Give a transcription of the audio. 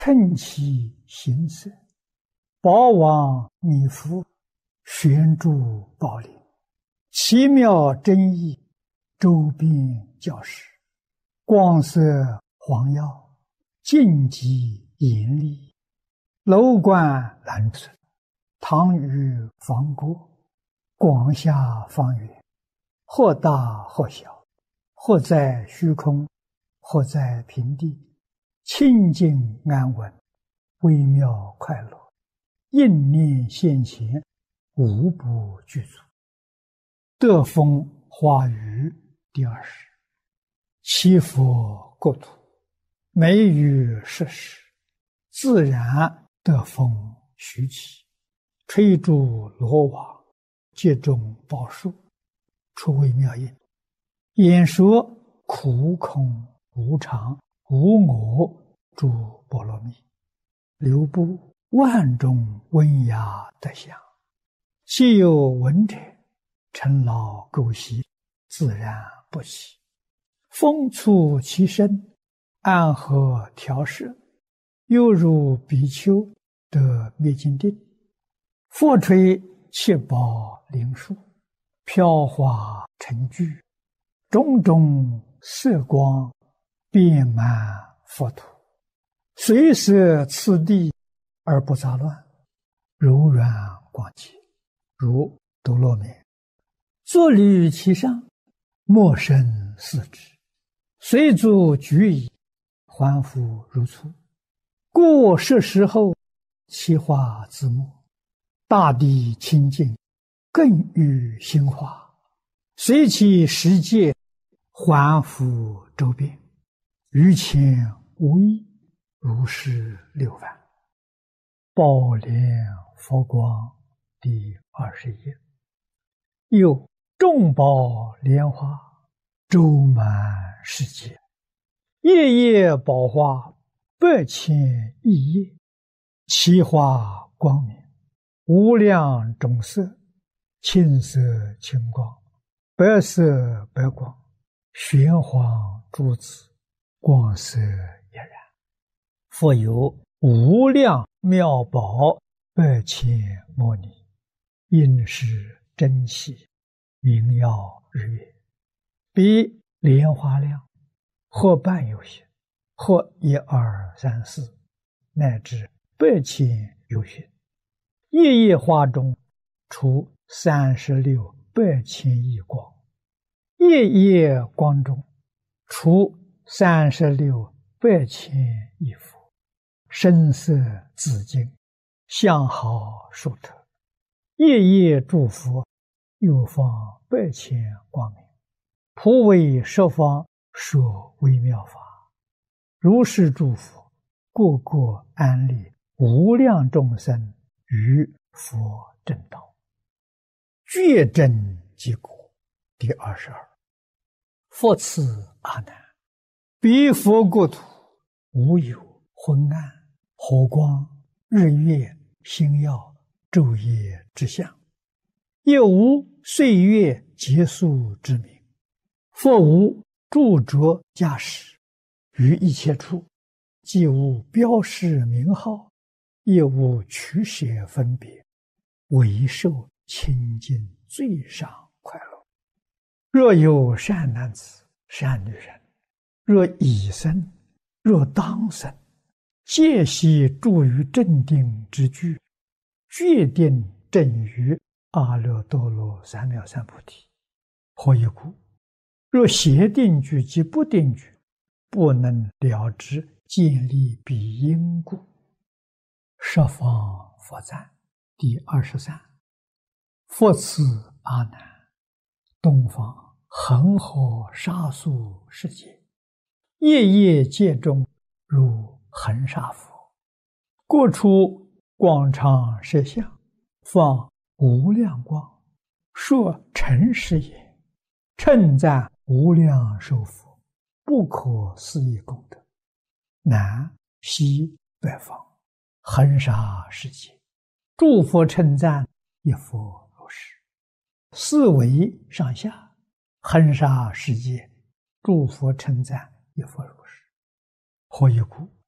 趁其形色，宝王弥覆，悬柱宝林，奇妙真意，周边教室，光色黄耀，净极严厉，楼观蓝色，堂宇方过，广厦方圆，或大或小，或在虚空，或在平地，清净安稳，微妙快乐，应念现前，无不具足。德风华语第20。祈佛国土，美语设施，自然德风徐起，吹竹罗网，接种宝树，出微妙音，演说苦空无常无我诸波罗蜜，流布万种温雅德相，既有闻者，尘劳垢习，自然不起。风促其身，安和调摄，犹如比丘得灭尽定。佛吹七宝灵树，飘华成聚，种种色光，遍满佛土。随摄次第而不杂乱，柔软广洁，如斗罗面。坐履其上，莫生四肢，随足举矣，还复如初。故设时后，其化自没，大地清净，更与心化，随其时界，还复周遍，于前无异，如是六番。宝莲佛光第20页。又众宝莲花，周满世界，夜夜宝花，8,000亿叶，其花光明，无量种色，青色青光，白色白光，玄黄珠子，光色俨然。复有无量妙宝8,000摩尼，应是真气，明耀日月，比莲花量，或半有些，或1、2、3、4，乃至8,000有些。夜夜花中，出36 8,000亿光，夜夜光中，出36 8,000亿佛，声色自净，相好殊特。夜夜诸佛，又放8,000光明，普为十方说微妙法。如是诸佛，个个安立无量众生于佛正道，觉真即果第22。复次阿难，彼佛国土，无有昏暗、火光、日月、星耀、昼夜之相，也无岁月结束之名。佛无著着驾驶，于一切处，既无标示名号，也无取舍分别，唯受清净最上快乐。若有善男子、善女人，若已生，若当生，皆悉住于正定之具，决定正于阿耨多罗三藐三菩提。何以故？若邪定具及不定具，不能了知建立彼因故。十方佛赞第23。复次阿难，东方恒河沙数世界，夜夜界中如恒沙佛，各处广长舌相，放无量光，说诚实也，称赞无量寿佛，不可思议功德。南西北方恒沙世界，诸佛称赞一佛如是。四维上下恒沙世界，诸佛称赞一佛如是。何以故？